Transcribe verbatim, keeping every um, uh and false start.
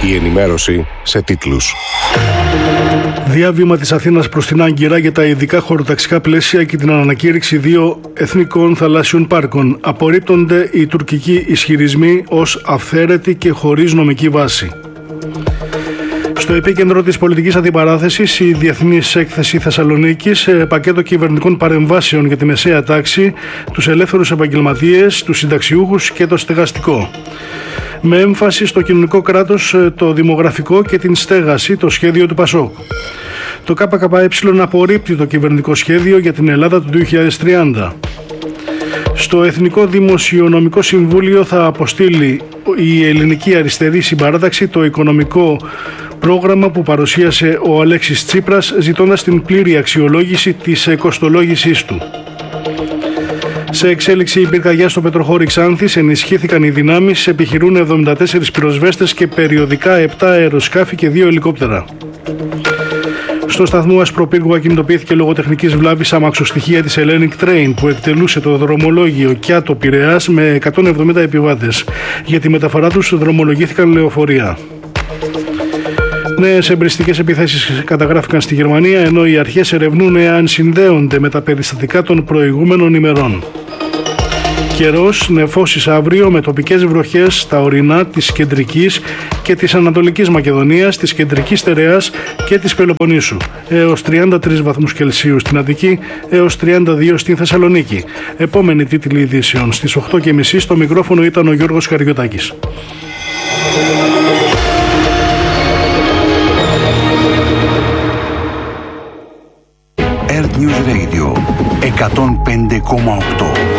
Η ενημέρωση σε τίτλους. Διάβημα της Αθήνας προς την Άγκυρα για τα ειδικά χωροταξικά πλαίσια και την ανακήρυξη δύο εθνικών θαλάσσιων πάρκων. Απορρίπτονται οι τουρκικοί ισχυρισμοί ως αυθαίρετοι και χωρίς νομική βάση. Στο επίκεντρο της πολιτικής αντιπαράθεσης, η Διεθνής Έκθεση Θεσσαλονίκης, πακέτο κυβερνητικών παρεμβάσεων για τη μεσαία τάξη, τους ελεύθερους επαγγελματίες, τους συνταξιούχους και το στεγαστικό. Με έμφαση στο κοινωνικό κράτος, το δημογραφικό και την στέγαση, το σχέδιο του Πασόκ. Το ΚΚΕ απορρίπτει το κυβερνητικό σχέδιο για την Ελλάδα του δύο χιλιάδες τριάντα. Στο Εθνικό Δημοσιονομικό Συμβούλιο θα αποστείλει η Ελληνική Αριστερή Συμπαράταξη το οικονομικό πρόγραμμα που παρουσίασε ο Αλέξης Τσίπρας, ζητώντας την πλήρη αξιολόγηση της κοστολόγησής του. Σε εξέλιξη η πυρκαγιά στο Πετροχώρι Ξάνθης, ενισχύθηκαν οι δυνάμεις, επιχειρούν εβδομήντα τέσσερις πυροσβέστες και περιοδικά επτά αεροσκάφη και δύο ελικόπτερα. Στο σταθμό Ασπροπύργου ακινητοποιήθηκε λόγω τεχνικής βλάβης αμαξοστοιχεία της Hellenic Train που εκτελούσε το δρομολόγιο Κιάτο Πειραιάς με εκατόν εβδομήντα επιβάτες. Για τη μεταφορά τους δρομολογήθηκαν λεωφορεία. Νέες εμπριστικές επιθέσεις καταγράφηκαν στη Γερμανία, ενώ οι αρχές ερευνούν εάν συνδέονται με τα περιστατικά των προηγούμενων ημερών. Καιρός, νεφώσεις αύριο με τοπικές βροχές στα ορεινά της κεντρικής και της ανατολικής Μακεδονίας, της κεντρικής Στερεάς και της Πελοποννήσου. Έως τριάντα τρεις βαθμούς Κελσίου στην Αττική, έως τριάντα δύο στην Θεσσαλονίκη. Επόμενη τίτλη ειδήσεων στις οκτώ και μισή. Στο μικρόφωνο ήταν ο Γιώργος Χαριωτάκης. Earth News Radio εκατόν πέντε κόμμα οκτώ.